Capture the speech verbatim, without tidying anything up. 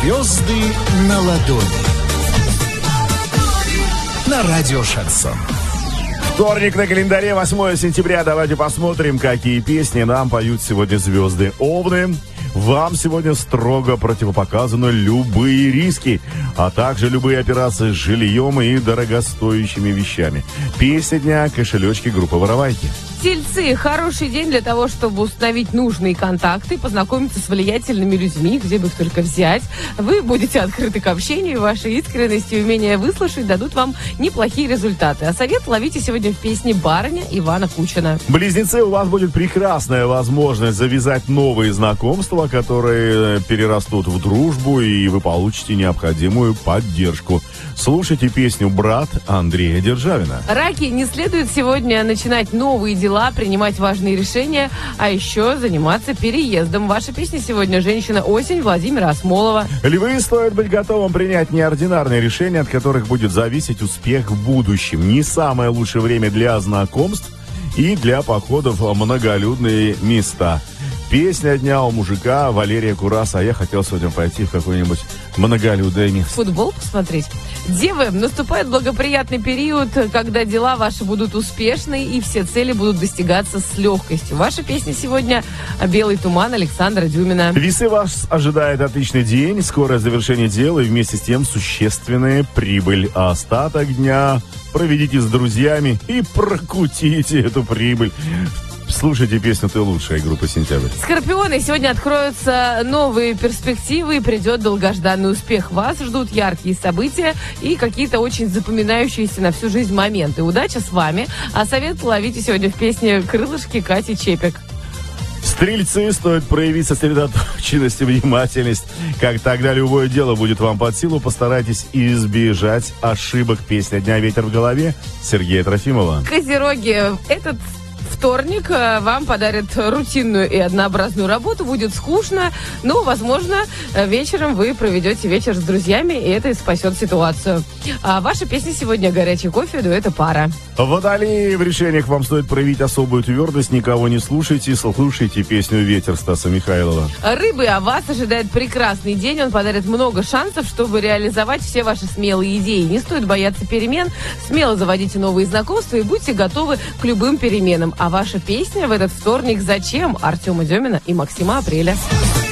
Звезды на ладони. На радио Шансон. Вторник на календаре, восьмое сентября. Давайте посмотрим, какие песни нам поют сегодня звезды. Овны. Вам сегодня строго противопоказаны любые риски, а также любые операции с жильем и дорогостоящими вещами. Песня дня, кошелечки группы «Воровайки». Тельцы. Хороший день для того, чтобы установить нужные контакты, познакомиться с влиятельными людьми, где бы их только взять. Вы будете открыты к общению, ваша искренность и умение выслушать дадут вам неплохие результаты. А совет ловите сегодня в песне «Барыня» Ивана Кучина. Близнецы, у вас будет прекрасная возможность завязать новые знакомства, которые перерастут в дружбу, и вы получите необходимую поддержку. Слушайте песню «Брат» Андрея Державина. Раки. Не следует сегодня начинать новые дела, принимать важные решения, а еще заниматься переездом. Ваша песня сегодня «Женщина-осень» Владимира Осмолова. Львы, стоит быть готовым принять неординарные решения, от которых будет зависеть успех в будущем. Не самое лучшее время для знакомств и для походов в многолюдные места. Песня дня у мужика Валерия Кураса. А я хотел сегодня пойти в какое-нибудь многолюдное место. Футбол посмотреть. Девы, наступает благоприятный период, когда дела ваши будут успешны и все цели будут достигаться с легкостью. Ваша песня сегодня «Белый туман» Александра Дюмина. Весы, вас ожидает отличный день, скорое завершение дела и вместе с тем существенная прибыль. А остаток дня проведите с друзьями и прокутите эту прибыль. Слушайте песню «Ты лучшая» группы «Сентябрь». Скорпионы, сегодня откроются новые перспективы и придет долгожданный успех. Вас ждут яркие события и какие-то очень запоминающиеся на всю жизнь моменты. Удача с вами. А совет ловите сегодня в песне «Крылышки» Кати Чепик. Стрельцы, стоит проявить сосредоточенность и внимательность. Как тогда любое дело будет вам под силу. Постарайтесь избежать ошибок. Песня дня «Ветер в голове» Сергея Трофимова. Козероги, этот вторник вам подарит рутинную и однообразную работу, будет скучно, но, возможно, вечером вы проведете вечер с друзьями, и это спасет ситуацию. А ваша песня сегодня «Горячий кофе» дуэта «Пара». Водолеи, в решениях вам стоит проявить особую твердость, никого не слушайте, слушайте песню «Ветер» Стаса Михайлова. Рыбы, а вас ожидает прекрасный день, он подарит много шансов, чтобы реализовать все ваши смелые идеи. Не стоит бояться перемен, смело заводите новые знакомства и будьте готовы к любым переменам. А ваша песня в этот вторник «Зачем» Артема Демина и Максима Апреля.